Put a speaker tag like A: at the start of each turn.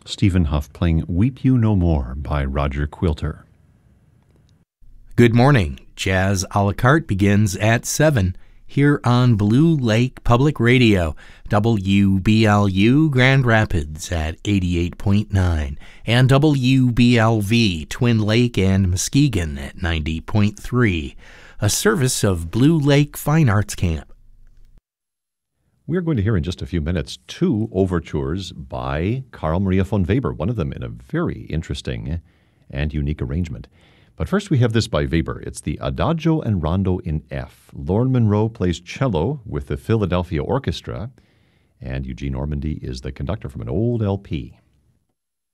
A: Stephen Huff playing Weep You No More by Roger Quilter.
B: Good morning. Jazz a la carte begins at 7 here on Blue Lake Public Radio, WBLU Grand Rapids at 88.9, and WBLV Twin Lake and Muskegon at 90.3, a service of Blue Lake Fine Arts Camp.
A: We're going to hear in just a few minutes 2 overtures by Carl Maria von Weber, one of them in a very interesting and unique arrangement. But first we have this by Weber. It's the Adagio and Rondo in F. Lauren Monroe plays cello with the Philadelphia Orchestra, and Eugene Ormandy is the conductor from an old LP.